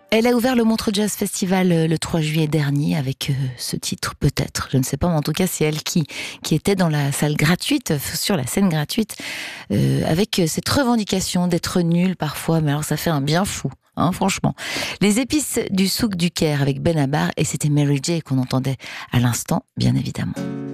Elle a ouvert le Montreux Jazz Festival le 3 juillet dernier avec ce titre, peut-être, je ne sais pas, mais en tout cas c'est elle qui était dans la salle gratuite, sur la scène gratuite, avec cette revendication d'être nulle parfois, mais alors ça fait un bien fou, hein, franchement. Les épices du souk du Caire avec Benabar, et c'était Mary J qu'on entendait à l'instant, bien évidemment.